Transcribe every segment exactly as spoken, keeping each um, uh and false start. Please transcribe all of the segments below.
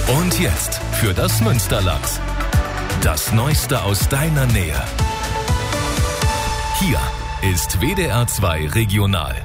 Und jetzt für das Münsterland. Das Neueste aus deiner Nähe. Hier ist W D R zwei Regional.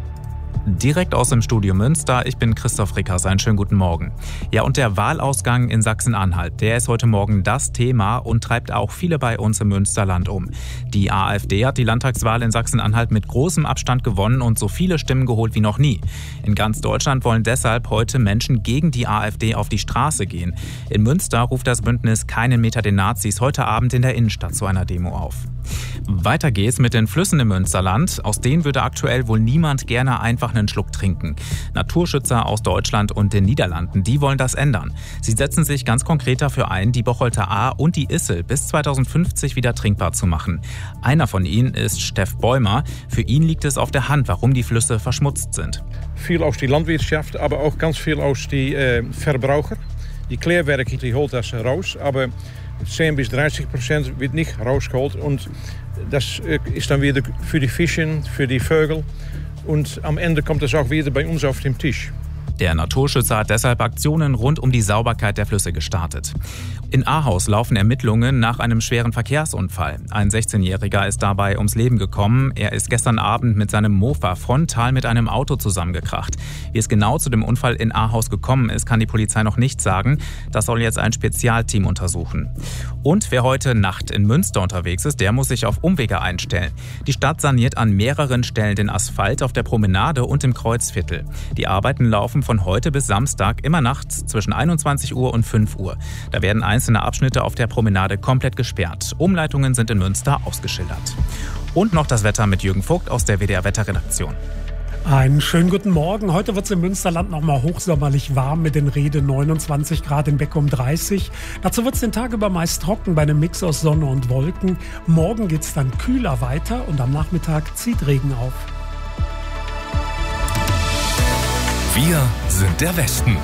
Direkt aus dem Studio Münster, ich bin Christoph Rickers, einen schönen guten Morgen. Ja, und der Wahlausgang in Sachsen-Anhalt, der ist heute Morgen das Thema und treibt auch viele bei uns im Münsterland um. Die AfD hat die Landtagswahl in Sachsen-Anhalt mit großem Abstand gewonnen und so viele Stimmen geholt wie noch nie. In ganz Deutschland wollen deshalb heute Menschen gegen die AfD auf die Straße gehen. In Münster ruft das Bündnis Keinen Meter den Nazis heute Abend in der Innenstadt zu einer Demo auf. Weiter geht's mit den Flüssen im Münsterland. Aus denen würde aktuell wohl niemand gerne einfach einen Schluck trinken. Naturschützer aus Deutschland und den Niederlanden, die wollen das ändern. Sie setzen sich ganz konkret dafür ein, die Bocholter Ahr und die Issel bis zweitausendfünfzig wieder trinkbar zu machen. Einer von ihnen ist Steff Bäumer. Für ihn liegt es auf der Hand, warum die Flüsse verschmutzt sind. Viel aus der Landwirtschaft, aber auch ganz viel aus den äh, Verbraucher. Die Klärwerke, die holt das raus, aber zehn bis dreißig Prozent wird nicht rausgeholt. Und das ist dann wieder für die Fische, für die Vögel. Und am Ende kommt es auch wieder bei uns auf den Tisch. Der Naturschützer hat deshalb Aktionen rund um die Sauberkeit der Flüsse gestartet. In Ahaus laufen Ermittlungen nach einem schweren Verkehrsunfall. Ein sechzehnjähriger ist dabei ums Leben gekommen. Er ist gestern Abend mit seinem Mofa frontal mit einem Auto zusammengekracht. Wie es genau zu dem Unfall in Ahaus gekommen ist, kann die Polizei noch nicht sagen. Das soll jetzt ein Spezialteam untersuchen. Und wer heute Nacht in Münster unterwegs ist, der muss sich auf Umwege einstellen. Die Stadt saniert an mehreren Stellen den Asphalt auf der Promenade und im Kreuzviertel. Die Arbeiten laufen von heute bis Samstag immer nachts zwischen einundzwanzig Uhr und fünf Uhr. Da werden einzelne Abschnitte auf der Promenade komplett gesperrt. Umleitungen sind in Münster ausgeschildert. Und noch das Wetter mit Jürgen Vogt aus der W D R-Wetterredaktion. Einen schönen guten Morgen. Heute wird es im Münsterland noch mal hochsommerlich warm mit den Rede neunundzwanzig Grad, in Beckum dreißig. Dazu wird es den Tag über meist trocken bei einem Mix aus Sonne und Wolken. Morgen geht es dann kühler weiter und am Nachmittag zieht Regen auf. Wir sind der Westen.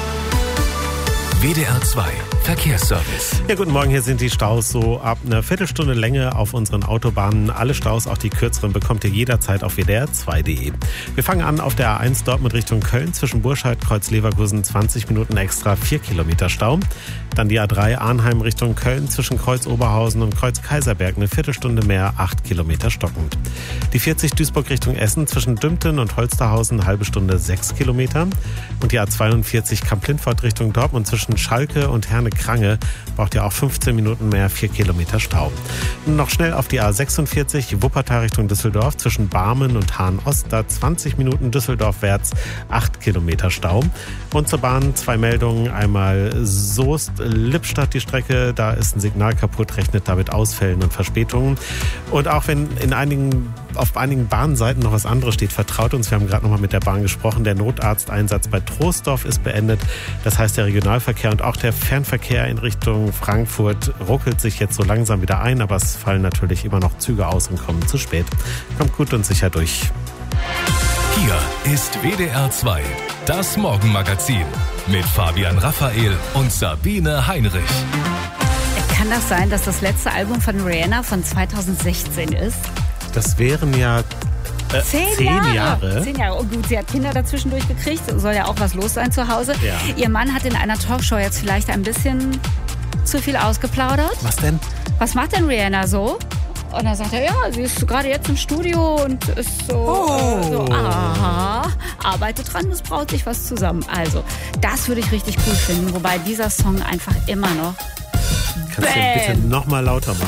W D R zwei Verkehrsservice. Ja, guten Morgen, hier sind die Staus so ab einer Viertelstunde Länge auf unseren Autobahnen. Alle Staus, auch die kürzeren, bekommt ihr jederzeit auf W D R zwei Punkt de. Wir fangen an auf der A eins Dortmund Richtung Köln zwischen Burscheid, Kreuz Leverkusen, zwanzig Minuten extra, vier Kilometer Stau. Dann die A drei Arnheim Richtung Köln zwischen Kreuz Oberhausen und Kreuz Kaiserberg, eine Viertelstunde mehr, acht Kilometer stockend. Die vierzig Duisburg Richtung Essen zwischen Dümpten und Holsterhausen, halbe Stunde, sechs Kilometer. Und die A zweiundvierzig Kamp-Lindfort Richtung Dortmund zwischen Schalke und Herne-Krange braucht ihr auch fünfzehn Minuten mehr, vier Kilometer Stau. Und noch schnell auf die A sechsundvierzig Wuppertal Richtung Düsseldorf zwischen Barmen und Hahn-Ost, da zwanzig Minuten Düsseldorfwärts, acht Kilometer Stau. Und zur Bahn zwei Meldungen, einmal Soest-Lippstadt die Strecke, da ist ein Signal kaputt, rechnet damit Ausfällen und Verspätungen. Und auch wenn in einigen, auf einigen Bahnseiten noch was anderes steht, vertraut uns, wir haben gerade noch mal mit der Bahn gesprochen, der Notarzteinsatz bei Troisdorf ist beendet. Das heißt, der Regionalverkehr und auch der Fernverkehr in Richtung Frankfurt ruckelt sich jetzt so langsam wieder ein, aber es fallen natürlich immer noch Züge aus und kommen zu spät. Kommt gut und sicher durch. Hier ist W D R zwei, das Morgenmagazin mit Fabian Raphael und Sabine Heinrich. Kann das sein, dass das letzte Album von Rihanna von zweitausendsechzehn ist? Das wären ja äh, zehn, zehn Jahre. Jahre. Zehn Jahre. Oh gut, sie hat Kinder dazwischen durchgekriegt. Soll ja auch was los sein zu Hause. Ja. Ihr Mann hat in einer Talkshow jetzt vielleicht ein bisschen zu viel ausgeplaudert. Was denn? Was macht denn Rihanna so? Und dann sagt er, ja, sie ist gerade jetzt im Studio und ist so, Oh. äh, so aha, arbeitet dran, es braut sich was zusammen. Also, das würde ich richtig cool finden. Wobei dieser Song einfach immer noch Kannst du den bitte noch mal lauter machen?